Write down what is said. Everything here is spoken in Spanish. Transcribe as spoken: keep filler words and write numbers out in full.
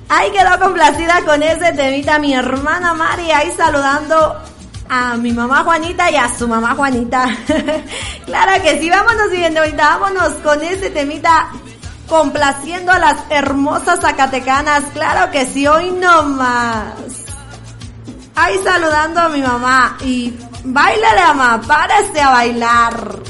Ahí quedó complacida con ese temita mi hermana Mari, ahí saludando a mi mamá Juanita y a su mamá Juanita. Claro que sí, vámonos viendo ahorita, vámonos con ese temita complaciendo a las hermosas zacatecanas. Claro que sí, hoy no más. Ahí saludando a mi mamá y báilale, mamá, párese a bailar.